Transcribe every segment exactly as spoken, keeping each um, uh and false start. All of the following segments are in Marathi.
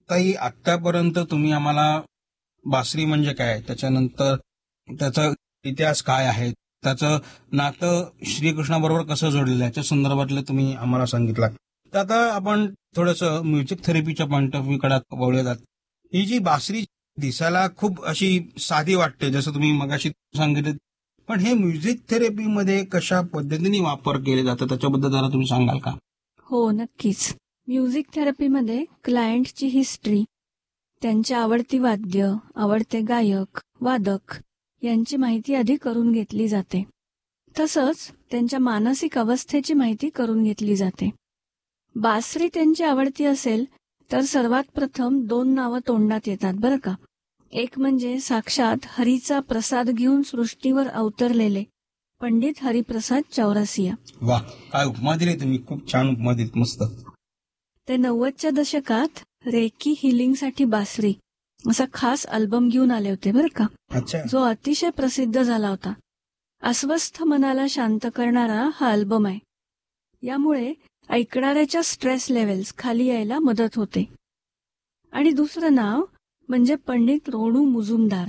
ताई, आतापर्यंत तुम्ही आम्हाला बासरी म्हणजे काय, त्याच्यानंतर त्याचा इतिहास काय आहे, त्याचं नातं श्रीकृष्णाबरोबर कसं जोडलेलं आहे, याच्या संदर्भातलं तुम्ही आम्हाला सांगितलं. तर आता आपण थोडंसं म्युझिक थेरपीच्या पॉइंट ऑफ व्ह्यू कडे वळूया जात. ही जी बासरी दिसायला खूप अशी साधी वाटते, जसं तुम्ही मगाशी सांगितलं, पण हे म्युझिक थेरपीमध्ये कशा पद्धतीने वापर केले जातं त्याच्याबद्दल जरा तुम्ही सांगाल का? हो, नक्कीच. म्युझिक थेरपीमध्ये क्लायंटची हिस्ट्री, त्यांची आवडती वाद्य, आवडते गायक, वादक यांची माहिती आधी करून घेतली जाते. तसंच त्यांच्या मानसिक अवस्थेची माहिती करून घेतली जाते. बासरी त्यांची आवडती असेल तर सर्वात प्रथम दोन नावं तोंडात येतात बरं का. एक म्हणजे साक्षात हरीचा प्रसाद घेऊन सृष्टीवर अवतरलेले पंडित हरिप्रसाद चौरसिया. वा, काय उपमा दिली तुम्ही, खूप छान उपमा दिली, मस्त. ते नव्वदच्या दशकात रेकी हिलिंगसाठी बासरी असा खास अल्बम घेऊन आले होते बरं का, जो अतिशय प्रसिद्ध झाला होता. अस्वस्थ मनाला शांत करणारा हा अल्बम आहे. यामुळे ऐकणाऱ्याच्या स्ट्रेस लेव्हल्स खाली यायला मदत होते. आणि दुसरं नाव म्हणजे पंडित रोणू मुजुमदार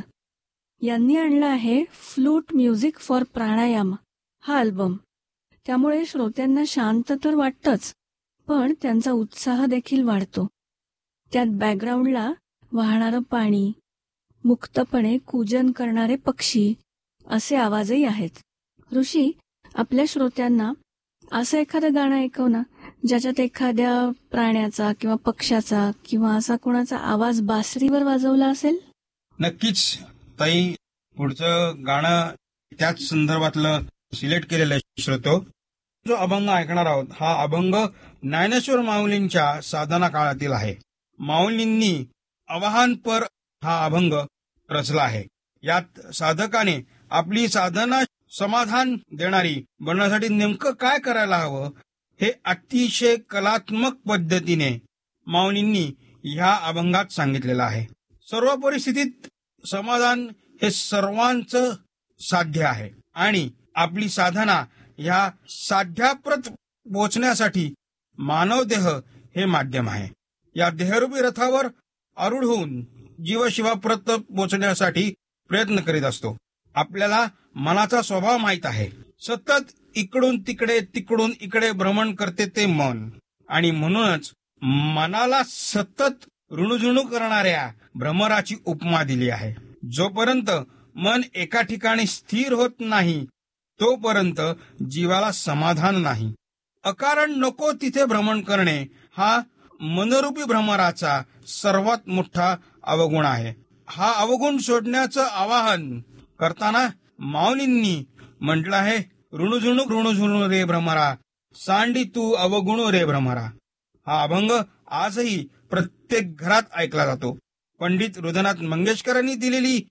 यांनी आणलं आहे फ्लूट म्युझिक फॉर प्राणायाम हा अल्बम. त्यामुळे श्रोत्यांना शांत तर वाटतंच, पण त्यांचा उत्साह देखील वाढतो. त्यात बॅकग्राऊंडला वाहणारं पाणी, मुक्तपणे कूजन करणारे पक्षी असे आवाजही आहेत. ऋषी, आपल्या श्रोत्यांना असं एखादं गाणं ऐकव ना, ज्याच्यात एखाद्या प्राण्याचा किंवा पक्ष्याचा किंवा असा कोणाचा आवाज बासरीवर वाजवला असेल. नक्कीच ताई, पुढचं गाणं त्याच संदर्भातलं सिलेक्ट केलेलं आहे. श्रोतो, जो अभंग ऐकणार आहोत हा अभंग ज्ञानेश्वर माऊलींच्या साधना काळातील आहे. माऊलींनी आवाहनपर हा अभंग रचला आहे. यात साधकाने आपली साधना समाधान देणारी बनण्यासाठी नेमकं काय करायला हवं हे अतिशय कलात्मक पद्धतीने माऊलींनी ह्या अभंगात सांगितलेलं आहे. सर्व परिस्थितीत समाधान हे सर्वांचं साध्य आहे आणि आपली साधना ह्या साध्याप्रत पोचण्यासाठी मानवदेह हे माध्यम आहे. या देहरूपी रथावर आरूढ होऊन जीवशिवाप्रत पोचण्यासाठी प्रयत्न करीत असतो. आपल्याला मनाचा स्वभाव माहीत आहे. सतत इकडून तिकडे तिकडून इकडे भ्रमण करते ते मन, आणि म्हणूनच मनाला सतत ऋणझुणू करणाऱ्या भ्रमराची उपमा दिली आहे. जोपर्यंत मन एका ठिकाणी स्थिर होत नाही तोपर्यंत जीवाला समाधान नाही. अकारण नको तिथे भ्रमण करणे हा मनरूपी भ्रमराचा सर्वात मोठा अवगुण आहे. हा अवगुण सोडण्याचं आवाहन करताना माऊलींनी म्हटलं आहे, ऋणझुणू ऋणझुणू रे भ्रमरा, सांडी तू अवगुणू रे भ्रमरा. हा अभंग आजही प्रत्येक घरात ऐकला जातो. पंडित हृदयनाथ मंगेशकरांनी दिलेली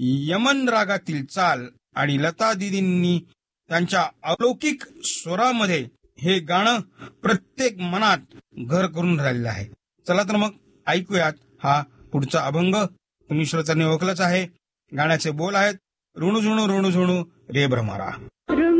यमन रागातील चाल आणि लता दिदींनी त्यांच्या अलौकिक स्वरामध्ये हे गाणं प्रत्येक मनात घर करून राहिलेलं आहे. चला तर मग ऐकूयात हा पुढचा अभंग. तुम्ही श्रोत्यांनी ओळखलंच आहे. गाण्याचे बोल आहेत, ऋणझुणू ऋणझुणू रे भ्रमरा.